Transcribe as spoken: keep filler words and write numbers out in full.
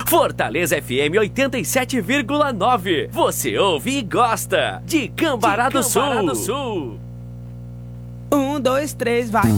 Fortaleza F M oitenta e sete vírgula nove. Você ouve e gosta de Cambará do Sul. Um, dois, três, vai.